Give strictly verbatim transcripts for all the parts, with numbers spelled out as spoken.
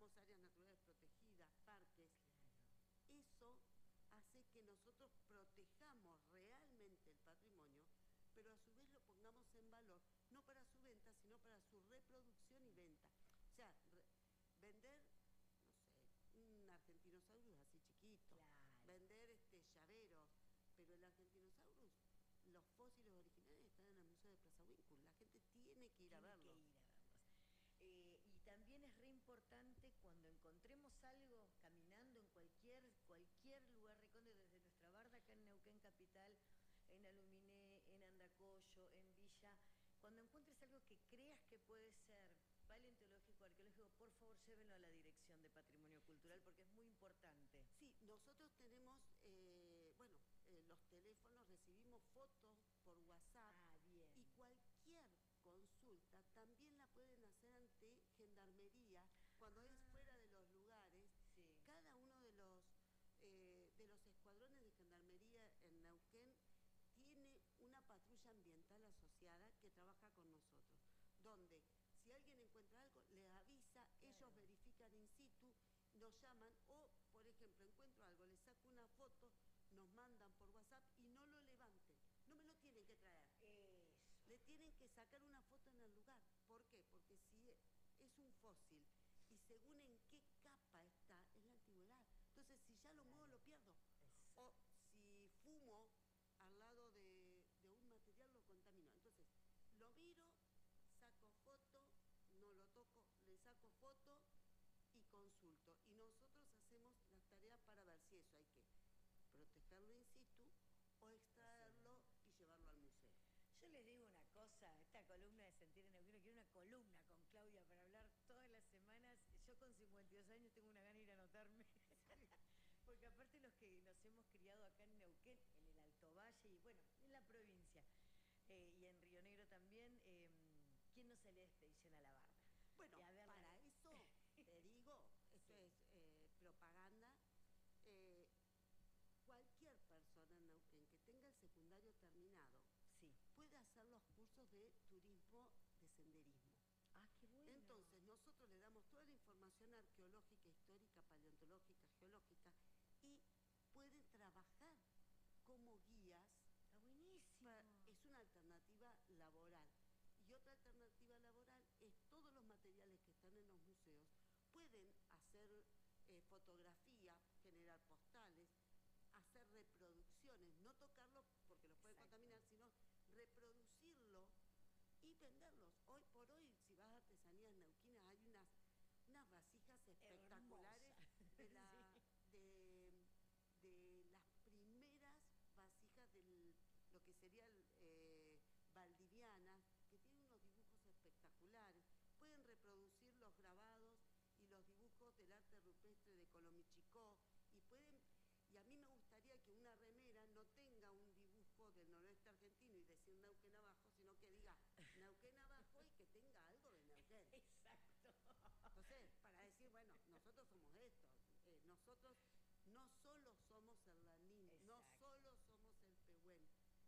tenemos áreas naturales protegidas, parques. Claro. Eso hace que nosotros protejamos realmente el patrimonio, pero a su vez lo pongamos en valor, no para su venta, sino para su reproducción y venta. O sea, re, vender, no sé, un Argentinosaurus así chiquito, claro. vender este llaveros, pero el Argentinosaurus, los fósiles originales están en el Museo de Plaza Huíncul, la gente tiene que ir tiene a verlos. Que ir a verlos. Eh, y también es re importante cuando encontremos algo caminando en cualquier, cualquier lugar recóndito, desde nuestra barda acá en Neuquén Capital, en Aluminé, en Andacollo, en Villa, cuando encuentres algo que creas que puede ser paleontológico, arqueológico, por favor llévenlo a la Dirección de Patrimonio Cultural, porque es muy importante. Sí, nosotros tenemos, eh, bueno, eh, los teléfonos, recibimos fotos por WhatsApp. Ah, bien. Y cualquier consulta también la pueden hacer ante Gendarmería, cuando ah. es fuera de los lugares. Sí. Cada uno de los, eh, de los escuadrones de Gendarmería en Neuquén tiene una patrulla ambiental asociada que trabaja con nosotros, donde si alguien encuentra algo, les avisa, claro. Ellos verifican in situ, nos llaman, o por ejemplo, encuentro algo, les saco una foto, nos mandan por WhatsApp y no lo levanten, no me lo tienen que traer. Eso. Le tienen que sacar una foto en el lugar. ¿Por qué? Porque si es un fósil y según en qué capa está, es la antigüedad. Entonces, si ya lo muevo, lo pierdo. Exacto. O si fumo al lado de, de un material, lo contamino. Entonces, lo miro, saco foto, no lo toco, le saco foto y consulto. Y nosotros hacemos las tareas para ver si eso hay que protegerlo in situ o extraerlo y llevarlo al museo. Yo les digo una cosa, esta columna de Sentir en Neuquén, quiero una columna con Claudia para hablar todas las semanas. Yo con cincuenta y dos años tengo una gana de ir a anotarme. Porque aparte los que nos hemos criado acá en Neuquén, en el Alto Valle y bueno, en la provincia, eh, y en Río Negro también, eh, ¿quién no se lee expedición a la barda? Bueno, a ver, para la... eso te digo, esto sí. es eh, propaganda. Eh, Cualquier persona en Neuquén que tenga el secundario terminado sí. puede hacer los cursos de turismo de senderismo. Ah, qué bueno. Entonces, nosotros le damos toda la información arqueológica, histórica, paleontológica, geológica, y pueden trabajar como guías. Está buenísimo. Para, es una alternativa laboral. Y otra alternativa laboral es todos los materiales que están en los museos. Pueden hacer eh, fotografía, generar postales, hacer reproducciones, no tocarlo porque los puede Exacto. contaminar, sino reproducirlo y venderlos. Hoy por hoy, si vas a artesanías neuquinas, hay unas, unas vasijas espectaculares de, la, sí. de, de las primeras vasijas de lo que sería el, eh, valdivianas, que tienen unos dibujos espectaculares. Pueden reproducir los grabados y los dibujos del arte rupestre de Colomichicó y pueden... Y a mí me gustaría que una remera no tenga un dibujo del noroeste argentino y decir Neuquén abajo, sino que diga Neuquén abajo y que tenga algo de Neuquén. Exacto. Entonces, para decir, bueno, nosotros somos esto, eh, nosotros no solo somos el Lanín, Exacto. no solo somos el Pehuen,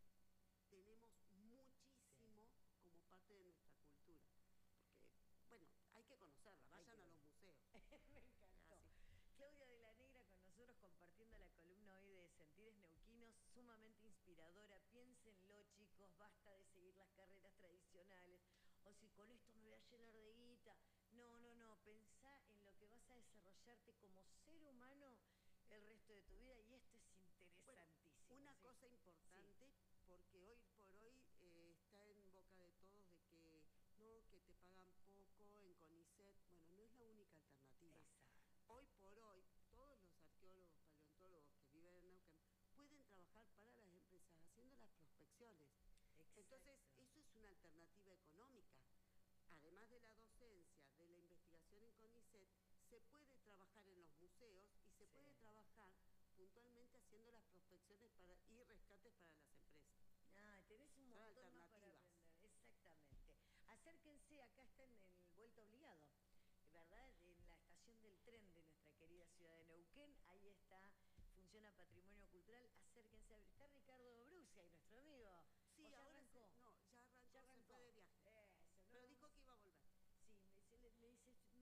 tenemos muchísimo sí. como parte de nuestra cultura. Porque, bueno, hay que conocerla, vayan que... a los museos. Me encantó. Así. Claudia de la Negra con nosotros compartiendo la columna hoy de Sentires Neuquinos, sumamente inspiradora. Piénsenlo, chicos, basta de seguir las carreras tradicionales. O si con esto me voy a llenar de guita. No, no, no. Pensá en lo que vas a desarrollarte como ser humano el resto de tu vida y esto es interesantísimo. Bueno, una ¿sí? cosa importante, sí. porque hoy por hoy eh, está en boca de todos de que no, que te pagan poco en CONICET. Bueno, no es la única alternativa. Exacto. Hoy por hoy, todos los arqueólogos, paleontólogos que viven en Neuquén pueden trabajar para las empresas haciendo las prospecciones. Exacto. Entonces, eso es una alternativa económica. Además de la docencia, de la investigación en CONICET, se puede trabajar en los museos y se sí. puede trabajar puntualmente haciendo las prospecciones para, y rescates para las empresas. Ah, tenés un montón más para aprender. Exactamente. Acérquense, acá está en el Vuelta Obligado, ¿verdad? En la estación del tren de nuestra querida ciudad de Neuquén, ahí está, funciona Patrimonio Cultural, acérquense, está Ricardo Brucia y nuestro amigo